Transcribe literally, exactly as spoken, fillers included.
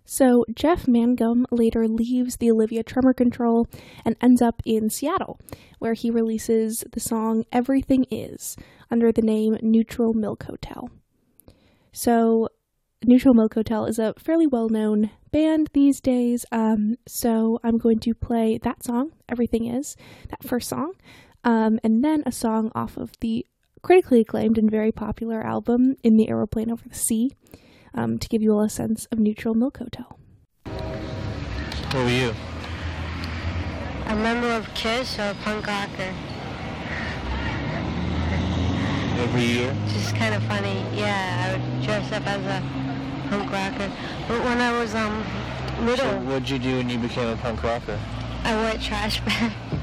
So Jeff Mangum later leaves the Olivia Tremor Control and ends up in Seattle, where he releases the song Everything Is under the name Neutral Milk Hotel. So Neutral Milk Hotel is a fairly well-known band these days, um, so I'm going to play that song, Everything Is, that first song, um, and then a song off of the critically acclaimed and very popular album In the Aeroplane Over the Sea, um, to give you all a sense of Neutral Milk Hotel. What were you? A member of KISS or a punk rocker. Every year? Just kind of funny. Yeah, I would dress up as a punk rocker. But when I was um little, So what'd you do when you became a punk rocker? I wore a trash bag.